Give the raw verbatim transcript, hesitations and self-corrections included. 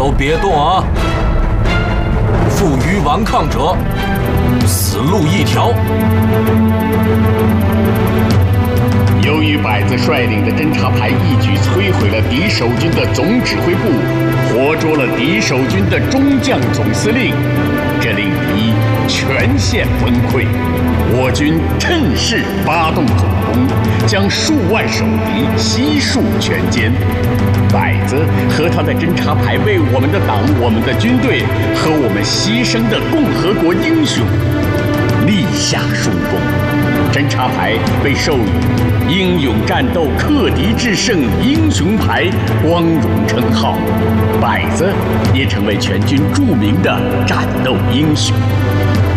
都别动啊！负隅顽抗者，死路一条。 由于摆子率领的侦察排一举摧毁了敌守军的总指挥部，活捉了敌守军的中将总司令，这令敌全线崩溃。我军趁势发动总攻，将数万守敌悉数全歼。摆子和他的侦察排为我们的党、我们的军队和我们牺牲的共和国英雄立下殊功。侦察排被授予“英勇战斗、克敌制胜英雄排”光荣称号，摆子也成为全军著名的战斗英雄。